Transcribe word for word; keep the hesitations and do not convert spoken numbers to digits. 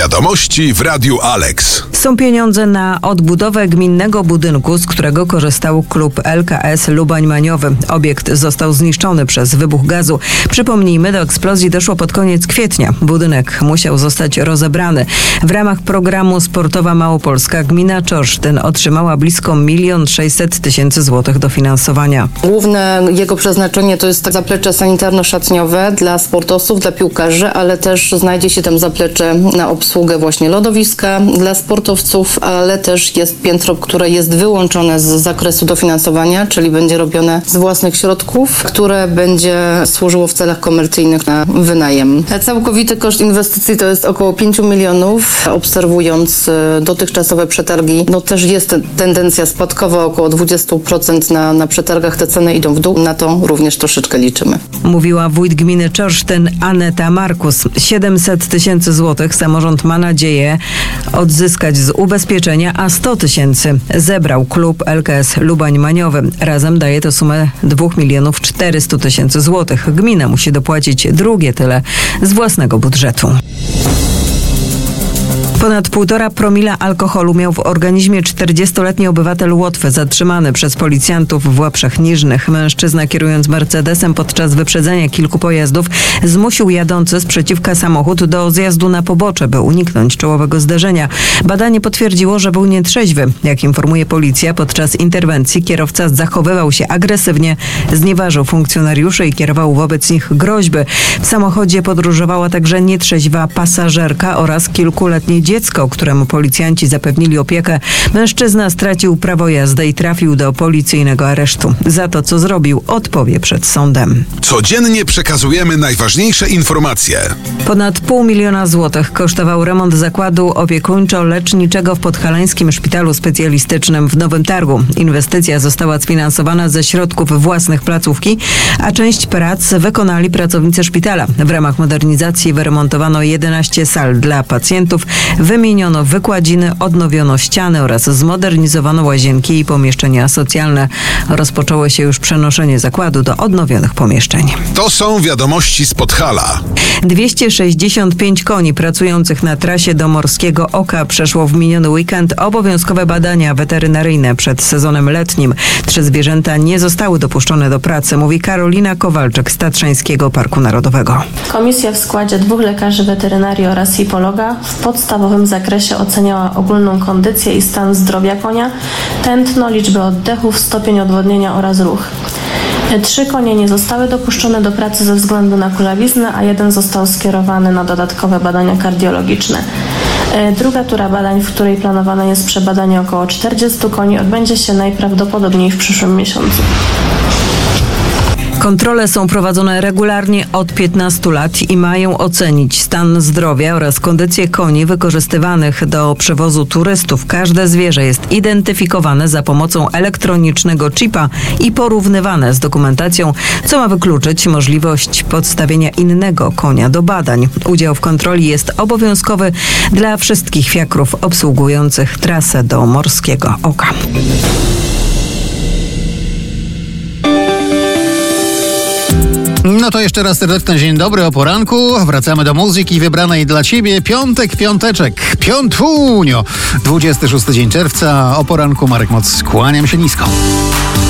Wiadomości w Radiu Alex. Są pieniądze na odbudowę gminnego budynku, z którego korzystał klub L K S Lubań Maniowy. Obiekt został zniszczony przez wybuch gazu. Przypomnijmy, do eksplozji doszło pod koniec kwietnia. Budynek musiał zostać rozebrany. W ramach programu Sportowa Małopolska gmina Czorsztyn otrzymała blisko milion sześćset tysięcy złotych dofinansowania. Główne jego przeznaczenie to jest zaplecze sanitarno-szatniowe dla sportowców, dla piłkarzy, ale też znajdzie się tam zaplecze na obsługę właśnie lodowiska dla sportowców, ale też jest piętro, które jest wyłączone z zakresu dofinansowania, czyli będzie robione z własnych środków, które będzie służyło w celach komercyjnych na wynajem. Całkowity koszt inwestycji to jest około pięć milionów. Obserwując dotychczasowe przetargi, no też jest tendencja spadkowa, około dwadzieścia procent na, na przetargach te ceny idą w dół. Na to również troszeczkę liczymy. Mówiła wójt gminy Czorsztyn Aneta Markus. siedemset tysięcy złotych samorząd ma nadzieję odzyskać z ubezpieczenia, a sto tysięcy zebrał klub L K S Lubań Maniowy. Razem daje to sumę dwa miliony czterysta tysięcy złotych. Gmina musi dopłacić drugie tyle z własnego budżetu. Ponad półtora promila alkoholu miał w organizmie czterdziestoletni obywatel Łotwy, zatrzymany przez policjantów w Łaprach Niżnych. Mężczyzna, kierując Mercedesem podczas wyprzedzenia kilku pojazdów, zmusił jadący sprzeciwka samochód do zjazdu na pobocze, by uniknąć czołowego zderzenia. Badanie potwierdziło, że był nietrzeźwy. Jak informuje policja, podczas interwencji kierowca zachowywał się agresywnie, znieważył funkcjonariuszy i kierował wobec nich groźby. W samochodzie podróżowała także nietrzeźwa pasażerka oraz kilkuletnie dziecko, któremu policjanci zapewnili opiekę. Mężczyzna stracił prawo jazdy i trafił do policyjnego aresztu. Za to, co zrobił, odpowie przed sądem. Codziennie przekazujemy najważniejsze informacje. Ponad pół miliona złotych kosztował remont zakładu opiekuńczo-leczniczego w Podhalańskim Szpitalu Specjalistycznym w Nowym Targu. Inwestycja została sfinansowana ze środków własnych placówki, a część prac wykonali pracownicy szpitala. W ramach modernizacji wyremontowano jedenaście sal dla pacjentów, wymieniono wykładziny, odnowiono ściany oraz zmodernizowano łazienki i pomieszczenia socjalne. Rozpoczęło się już przenoszenie zakładu do odnowionych pomieszczeń. To są wiadomości z Podhala. dwieście sześćdziesiąt pięć koni pracujących na trasie do Morskiego Oka przeszło w miniony weekend obowiązkowe badania weterynaryjne przed sezonem letnim. Trzy zwierzęta nie zostały dopuszczone do pracy, mówi Karolina Kowalczyk z Tatrzańskiego Parku Narodowego. Komisja w składzie dwóch lekarzy weterynarii oraz hipologa w podstawowym zakresie oceniała ogólną kondycję i stan zdrowia konia, tętno, liczbę oddechów, stopień odwodnienia oraz ruch. Trzy konie nie zostały dopuszczone do pracy ze względu na kulawiznę, a jeden został skierowany na dodatkowe badania kardiologiczne. Druga tura badań, w której planowane jest przebadanie około czterdziestu koni, odbędzie się najprawdopodobniej w przyszłym miesiącu. Kontrole są prowadzone regularnie od piętnastu lat i mają ocenić stan zdrowia oraz kondycję koni wykorzystywanych do przewozu turystów. Każde zwierzę jest identyfikowane za pomocą elektronicznego chipa i porównywane z dokumentacją, co ma wykluczyć możliwość podstawienia innego konia do badań. Udział w kontroli jest obowiązkowy dla wszystkich fiakrów obsługujących trasę do Morskiego Oka. No to jeszcze raz serdeczny dzień dobry o poranku. Wracamy do muzyki wybranej dla Ciebie. Piątek, piąteczek, piątunio. dwudziesty szósty dzień czerwca. O poranku Marek Moc. Kłaniam się nisko.